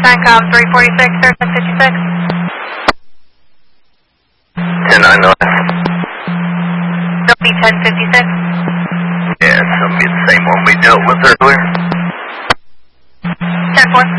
Pancom 346, or 1056. 10-9 north. It'll be 1056. Yeah, it's going to be the same one we dealt with earlier. 10-4.